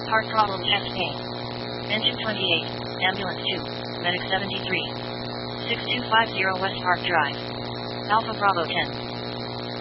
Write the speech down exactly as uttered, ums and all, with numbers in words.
Heart problem, chest pain. Engine twenty-eight, Ambulance two, Medic seventy-three. six two five zero West Park Drive. Alpha Bravo ten.